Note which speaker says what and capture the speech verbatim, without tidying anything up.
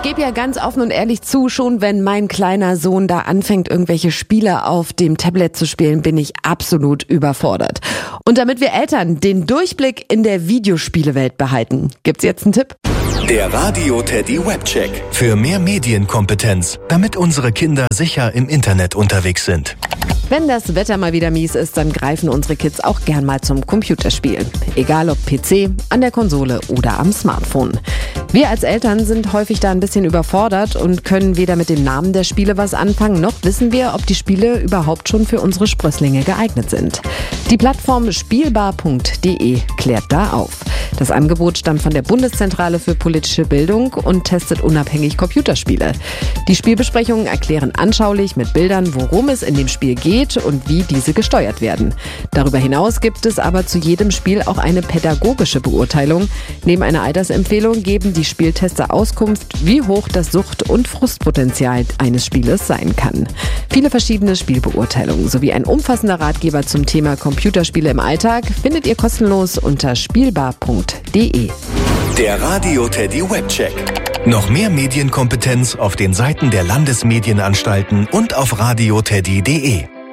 Speaker 1: gebe ja ganz offen und ehrlich zu, schon wenn mein kleiner Sohn da anfängt, irgendwelche Spiele auf dem Tablet zu spielen, bin ich absolut überfordert. Und damit wir Eltern den Durchblick in der Videospielewelt behalten, gibt's jetzt einen Tipp?
Speaker 2: Der Radio Teddy Webcheck.
Speaker 3: Für mehr Medienkompetenz, damit unsere Kinder sicher im Internet unterwegs sind.
Speaker 1: Wenn das Wetter mal wieder mies ist, dann greifen unsere Kids auch gern mal zum Computerspielen. Egal ob P C, an der Konsole oder am Smartphone. Wir als Eltern sind häufig da ein bisschen überfordert und können weder mit dem Namen der Spiele was anfangen, noch wissen wir, ob die Spiele überhaupt schon für unsere Sprösslinge geeignet sind. Die Plattform spielbar punkt de klärt da auf. Das Angebot stammt von der Bundeszentrale für politische Bildung und testet unabhängig Computerspiele. Die Spielbesprechungen erklären anschaulich mit Bildern, worum es in dem Spiel geht und wie diese gesteuert werden. Darüber hinaus gibt es aber zu jedem Spiel auch eine pädagogische Beurteilung. Neben einer Altersempfehlung geben die Spieltester Auskunft, wie hoch das Sucht- und Frustpotenzial eines Spieles sein kann. Viele verschiedene Spielbeurteilungen sowie ein umfassender Ratgeber zum Thema Computerspiele im Alltag findet ihr kostenlos unter spielbar punkt de.
Speaker 2: Der Radio Teddy Webcheck.
Speaker 3: Noch mehr Medienkompetenz auf den Seiten der Landesmedienanstalten und auf radio teddy punkt de.